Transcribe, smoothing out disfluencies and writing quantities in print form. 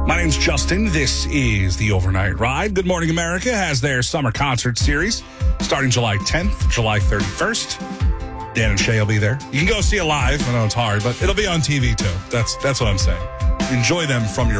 My name's Justin. This is the Overnight Ride. Good Morning America has their summer concert series starting July 10th, July 31st. Dan and Shay will be there. You can go see it live. I know it's hard, but it'll be on TV too. That's what I'm saying. Enjoy them from your